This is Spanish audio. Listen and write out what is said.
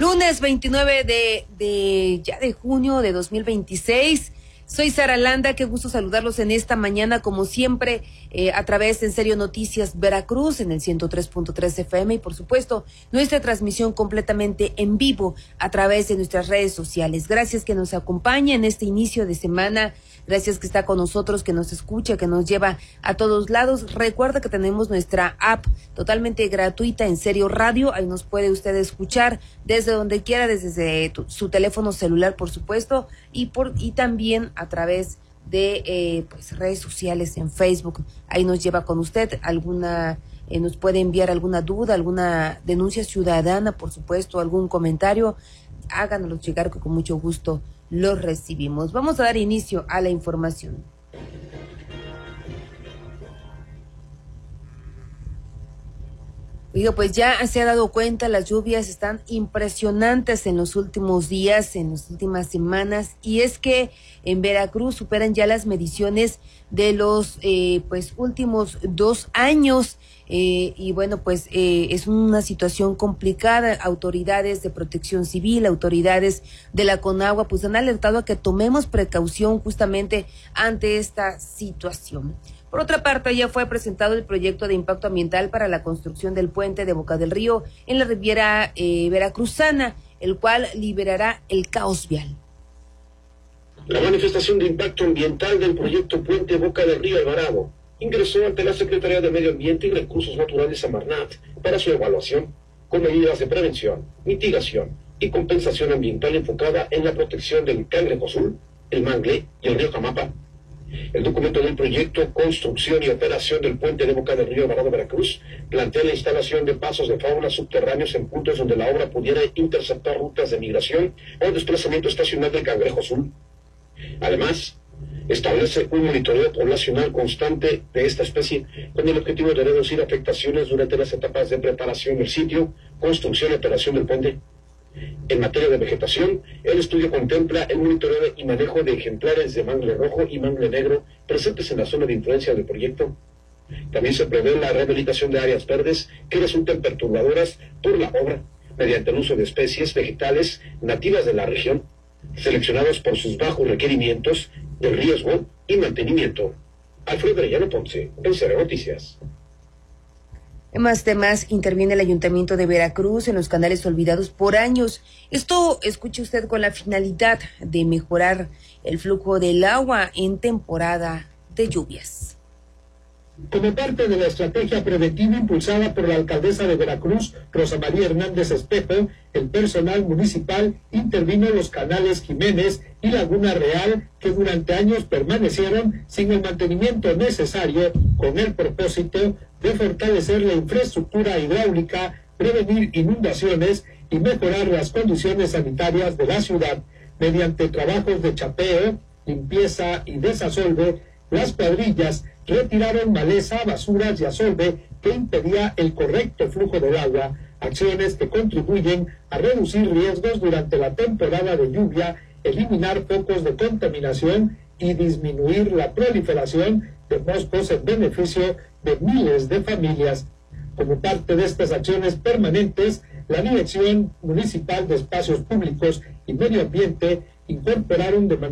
Lunes 29 de junio de 2026. Soy Sara Landa, qué gusto saludarlos en esta mañana, como siempre, a través de En Serio Noticias Veracruz, en el 103.3 FM y, por supuesto, nuestra transmisión completamente en vivo a través de nuestras redes sociales. Gracias que nos acompaña en este inicio de semana, gracias que está con nosotros, que nos escucha, que nos lleva a todos lados. Recuerda que tenemos nuestra app totalmente gratuita, En Serio Radio, ahí nos puede usted escuchar desde donde quiera, desde su teléfono celular, por supuesto, y también a través de redes sociales, en Facebook. Ahí nos lleva con usted nos puede enviar alguna duda, alguna denuncia ciudadana, por supuesto, algún comentario, háganoslo llegar, que con mucho gusto los recibimos. Vamos a dar inicio a la información. Oiga, pues ya se ha dado cuenta, las lluvias están impresionantes en los últimos días, en las últimas semanas, y es que en Veracruz superan ya las mediciones de los últimos 2 años, es una situación complicada. Autoridades de Protección Civil, autoridades de la Conagua, pues han alertado a que tomemos precaución justamente ante esta situación. Por otra parte, ya fue presentado el proyecto de impacto ambiental para la construcción del puente de Boca del Río en la Riviera veracruzana, el cual liberará el caos vial. La manifestación de impacto ambiental del proyecto Puente Boca del Río Alvarado ingresó ante la Secretaría de Medio Ambiente y Recursos Naturales Semarnat para su evaluación, con medidas de prevención, mitigación y compensación ambiental enfocada en la protección del cangrejo azul, el mangle y el río Jamapa. El documento del proyecto Construcción y Operación del Puente de Boca del Río Alvarado, Veracruz, plantea la instalación de pasos de fauna subterráneos en puntos donde la obra pudiera interceptar rutas de migración o desplazamiento estacional del cangrejo azul. Además, establece un monitoreo poblacional constante de esta especie con el objetivo de reducir afectaciones durante las etapas de preparación del sitio, construcción y operación del puente. En materia de vegetación, el estudio contempla el monitoreo y manejo de ejemplares de mangle rojo y mangle negro presentes en la zona de influencia del proyecto. También se prevé la rehabilitación de áreas verdes que resulten perturbadoras por la obra, mediante el uso de especies vegetales nativas de la región, seleccionados por sus bajos requerimientos de riesgo y mantenimiento. Alfredo Arellano Ponce, En Serio Noticias. En más temas, interviene el Ayuntamiento de Veracruz en los canales olvidados por años. Esto, escuche usted, con la finalidad de mejorar el flujo del agua en temporada de lluvias. Como parte de la estrategia preventiva impulsada por la alcaldesa de Veracruz, Rosa María Hernández Espejo, el personal municipal intervino en los canales Jiménez y Laguna Real, que durante años permanecieron sin el mantenimiento necesario, con el propósito de fortalecer la infraestructura hidráulica, prevenir inundaciones y mejorar las condiciones sanitarias de la ciudad. Mediante trabajos de chapeo, limpieza y desasolve, las cuadrillas retiraron maleza, basuras y asolve que impedía el correcto flujo del agua, acciones que contribuyen a reducir riesgos durante la temporada de lluvia, eliminar focos de contaminación y disminuir la proliferación de moscos en beneficio de miles de familias. Como parte de estas acciones permanentes, la Dirección Municipal de Espacios Públicos y Medio Ambiente incorporaron de manera